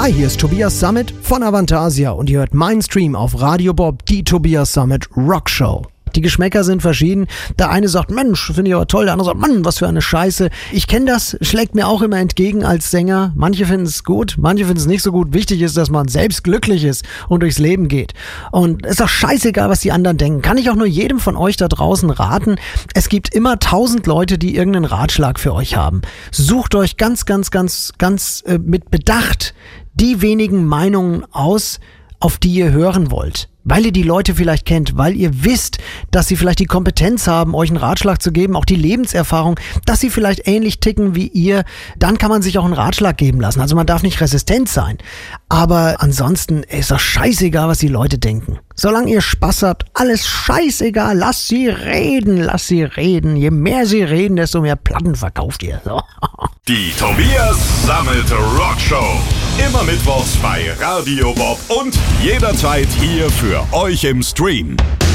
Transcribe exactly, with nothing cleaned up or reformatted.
Hi, hier ist Tobias Sammet von Avantasia und ihr hört meinen Stream auf Radio Bob, die Tobias Sammet Rock Show. Die Geschmäcker sind verschieden. Der eine sagt, Mensch, finde ich aber toll. Der andere sagt, Mann, was für eine Scheiße. Ich kenne das, schlägt mir auch immer entgegen als Sänger. Manche finden es gut, manche finden es nicht so gut. Wichtig ist, dass man selbst glücklich ist und durchs Leben geht. Und es ist auch scheißegal, was die anderen denken. Kann ich auch nur jedem von euch da draußen raten. Es gibt immer tausend Leute, die irgendeinen Ratschlag für euch haben. Sucht euch ganz, ganz, ganz, ganz äh, mit Bedacht die wenigen Meinungen aus, auf die ihr hören wollt. Weil ihr die Leute vielleicht kennt, weil ihr wisst, dass sie vielleicht die Kompetenz haben, euch einen Ratschlag zu geben, auch die Lebenserfahrung, dass sie vielleicht ähnlich ticken wie ihr, dann kann man sich auch einen Ratschlag geben lassen. Also man darf nicht resistent sein. Aber ansonsten ist doch scheißegal, was die Leute denken. Solange ihr Spaß habt, alles scheißegal, lasst sie reden, lasst sie reden. Je mehr sie reden, desto mehr Platten verkauft ihr. So. Die Tobias Sammet Rock Show. Immer mittwochs bei Radio Bob und jederzeit hier für euch im Stream.